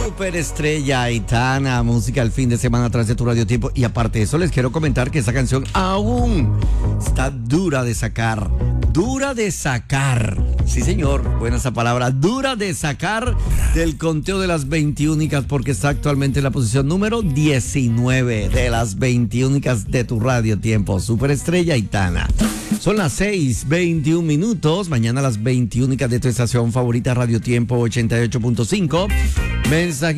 Superestrella Aitana, música el fin de semana a través de tu Radio Tiempo. Y aparte de eso, les quiero comentar que esa canción aún está dura de sacar. Dura de sacar. Sí, señor. Buena esa palabra. Dura de sacar del conteo de las 21, porque está actualmente en la posición número 19 de las 21 de tu Radio Tiempo. Superestrella Aitana. Son las 6:21. Mañana las 21 de tu estación favorita, Radio Tiempo 88.5. Mensaje.